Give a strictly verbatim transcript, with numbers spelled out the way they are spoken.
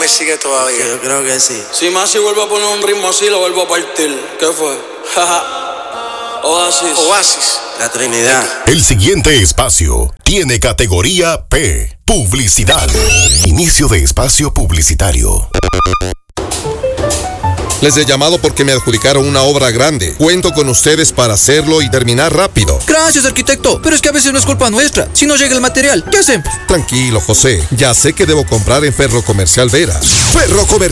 que sigue todavía. Yo creo que sí. Si Masi vuelve a poner un ritmo así, lo vuelvo a partir. ¿Qué fue? Oasis. Oasis. La Trinidad. El siguiente espacio tiene categoría P. Publicidad. Inicio de espacio publicitario. Les he llamado porque me adjudicaron una obra grande. Cuento con ustedes para hacerlo y terminar rápido. Gracias, arquitecto, pero es que a veces no es culpa nuestra. Si no llega el material, ¿qué hacemos? Tranquilo, José. Ya sé que debo comprar en Ferro Comercial Vera. Ferro Comercial